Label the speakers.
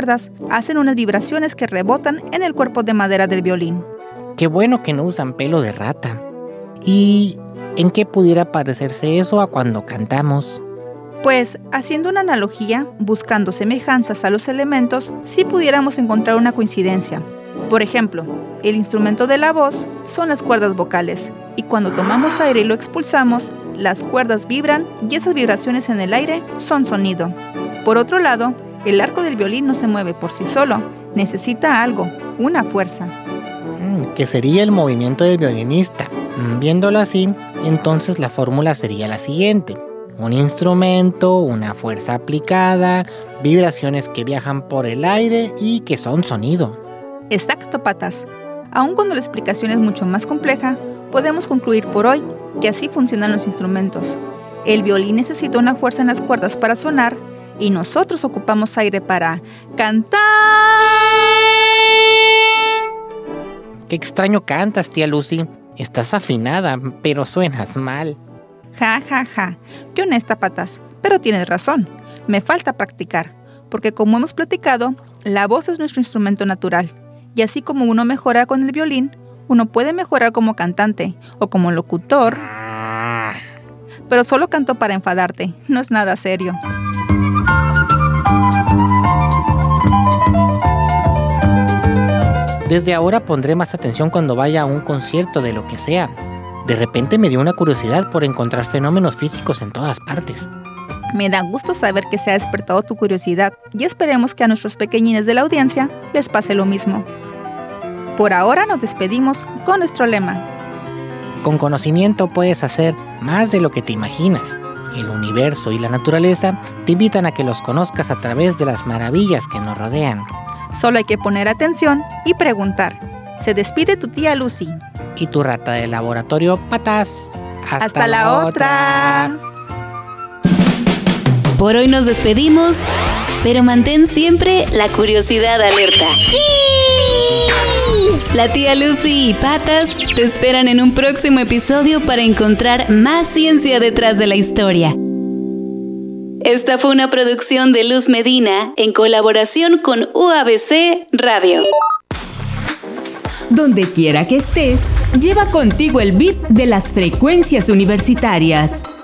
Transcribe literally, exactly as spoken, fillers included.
Speaker 1: cuerdas hacen unas vibraciones que rebotan en el cuerpo de madera del violín.
Speaker 2: Qué bueno que no usan pelo de rata. ¿Y en qué pudiera parecerse eso a cuando cantamos?
Speaker 1: Pues, haciendo una analogía, buscando semejanzas a los elementos, sí pudiéramos encontrar una coincidencia. Por ejemplo, el instrumento de la voz son las cuerdas vocales, y cuando tomamos aire y lo expulsamos, las cuerdas vibran y esas vibraciones en el aire son sonido. Por otro lado, el arco del violín no se mueve por sí solo, necesita algo, una fuerza.
Speaker 2: Mm, que sería el movimiento del violinista. Mm, viéndolo así, entonces la fórmula sería la siguiente. Un instrumento, una fuerza aplicada, vibraciones que viajan por el aire y que son sonido.
Speaker 1: Exacto, Patas. Aun cuando la explicación es mucho más compleja, podemos concluir por hoy que así funcionan los instrumentos. El violín necesita una fuerza en las cuerdas para sonar y nosotros ocupamos aire para cantar.
Speaker 2: Qué extraño cantas, tía Lucy. Estás afinada, pero suenas mal.
Speaker 1: Ja, ja, ja. Qué honesta, Patas. Pero tienes razón. Me falta practicar, porque como hemos platicado, la voz es nuestro instrumento natural. Y así como uno mejora con el violín, uno puede mejorar como cantante o como locutor. Pero solo canto para enfadarte, no es nada serio.
Speaker 2: Desde ahora pondré más atención cuando vaya a un concierto de lo que sea. De repente me dio una curiosidad por encontrar fenómenos físicos en todas partes.
Speaker 1: Me da gusto saber que se ha despertado tu curiosidad y esperemos que a nuestros pequeñines de la audiencia les pase lo mismo. Por ahora nos despedimos con nuestro lema.
Speaker 2: Con conocimiento puedes hacer más de lo que te imaginas. El universo y la naturaleza te invitan a que los conozcas a través de las maravillas que nos rodean.
Speaker 1: Solo hay que poner atención y preguntar. Se despide tu tía Lucy.
Speaker 2: Y tu rata de laboratorio, Patas.
Speaker 1: Hasta, Hasta la, la otra.
Speaker 3: Por hoy nos despedimos, pero mantén siempre la curiosidad alerta. ¡Sí! La tía Lucy y Patas te esperan en un próximo episodio para encontrar más ciencia detrás de la historia. Esta fue una producción de Luz Medina en colaboración con U A B C Radio.
Speaker 4: Donde quiera que estés, lleva contigo el beat de las frecuencias universitarias.